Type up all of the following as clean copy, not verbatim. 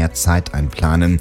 mehr Zeit einplanen.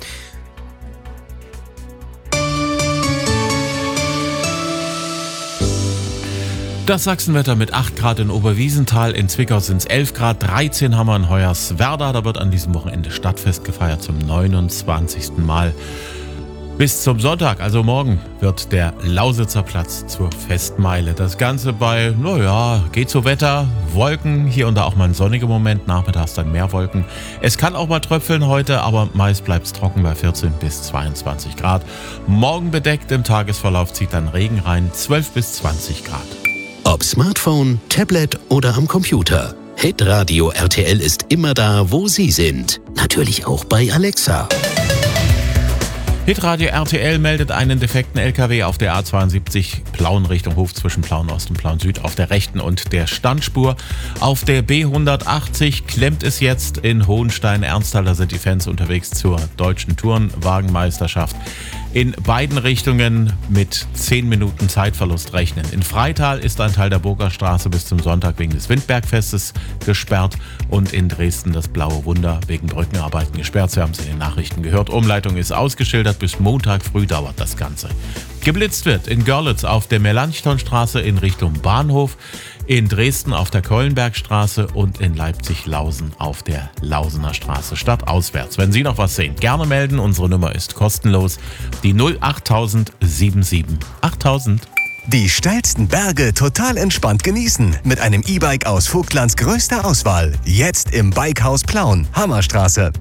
Das Sachsenwetter mit 8 Grad in Oberwiesenthal, in Zwickau sind es 11 Grad, 13 haben wir in Hoyerswerda. Da wird an diesem Wochenende Stadtfest gefeiert zum 29. Mal. Bis zum Sonntag, also morgen, wird der Lausitzer Platz zur Festmeile. Das Ganze bei, geht so Wetter, Wolken, hier und da auch mal ein sonniger Moment, nachmittags dann mehr Wolken. Es kann auch mal tröpfeln heute, aber meist bleibt es trocken bei 14 bis 22 Grad. Morgen bedeckt, im Tagesverlauf zieht dann Regen rein, 12 bis 20 Grad. Ob Smartphone, Tablet oder am Computer. Hitradio RTL ist immer da, wo Sie sind. Natürlich auch bei Alexa. Hitradio RTL meldet einen defekten LKW auf der A72 Plauen Richtung Hof zwischen Plauen Ost und Plauen Süd auf der rechten und der Standspur. Auf der B180 klemmt es jetzt in Hohenstein-Ernsthal. Da sind die Fans unterwegs zur deutschen Tourenwagenmeisterschaft. In beiden Richtungen mit 10 Minuten Zeitverlust rechnen. In Freital ist ein Teil der Burgerstraße bis zum Sonntag wegen des Windbergfestes gesperrt und in Dresden das Blaue Wunder wegen Brückenarbeiten gesperrt. Sie haben es in den Nachrichten gehört. Umleitung ist ausgeschildert. Bis Montag früh dauert das Ganze. Geblitzt wird in Görlitz auf der Melanchthonstraße in Richtung Bahnhof, in Dresden auf der Keulenbergstraße und in Leipzig-Lausen auf der Lausener Straße stadtauswärts. Wenn Sie noch was sehen, gerne melden. Unsere Nummer ist kostenlos. Die 08000 77 8000. Die steilsten Berge total entspannt genießen mit einem E-Bike aus Vogtlands größter Auswahl. Jetzt im Bikehaus Plauen, Hammerstraße.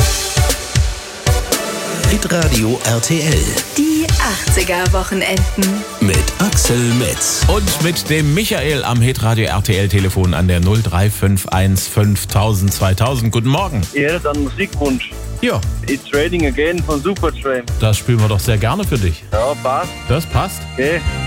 Hitradio RTL. Die 80er-Wochenenden. Mit Axel Metz. Und mit dem Michael am Hitradio RTL-Telefon an der 0351 5000 2000. Guten Morgen. Ihr hättet einen Musikwunsch. Ja. It's Raining Again von Supertramp. Das spielen wir doch sehr gerne für dich. Ja, passt. Das passt. Okay.